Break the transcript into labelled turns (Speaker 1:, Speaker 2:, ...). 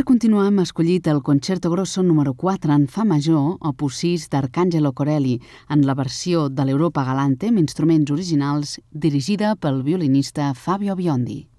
Speaker 1: per continuar hem escollit el Concerto Grosso número 4 en fa major, opus 6 d'Arcangelo Corelli, en la versió de l'Europa Galante amb instruments originals dirigida pel violinista Fabio Biondi.